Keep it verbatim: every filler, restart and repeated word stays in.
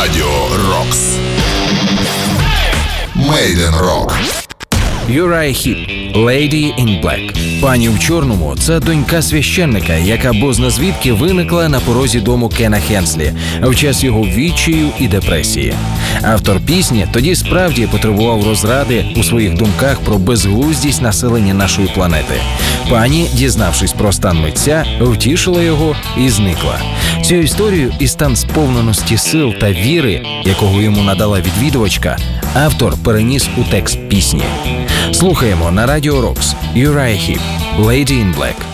Радіо Рокс. Made in Rock. Юрай Хіп, Lady in Black. Пані в чорному – це донька священника, яка бозна звідки виникла на порозі дому Кена Хенслі в час його відчаю і депресії. Автор пісні тоді справді потребував розради у своїх думках про безглуздість населення нашої планети. Пані, дізнавшись про стан митця, втішила його і зникла. Цю історію і стан сповненості сил та віри, якого йому надала відвідувачка, автор переніс у текст пісні. Слухаємо на Радіо Рокс. Юрай Хіп, Lady in Black.